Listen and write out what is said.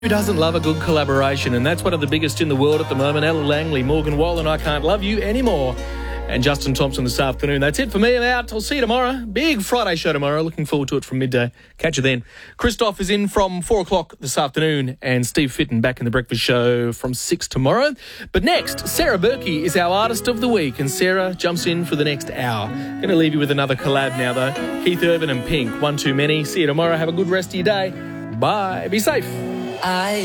Who doesn't love a good collaboration? And that's one of the biggest in the world at the moment. Ella Langley, Morgan Wallen, I Can't Love You Anymore. And Justin Thompson this afternoon. That's it for me. I'm out. I'll see you tomorrow. Big Friday show tomorrow. Looking forward to it from midday. Catch you then. Christoph is in from 4 o'clock this afternoon, and Steve Fitton back in the breakfast show from 6 tomorrow. But next, Sarah Berkey is our Artist of the Week, and Sarah jumps in for the next hour. Going to leave you with another collab now, though. Keith Urban and Pink, One Too Many. See you tomorrow. Have a good rest of your day. Bye. Be safe.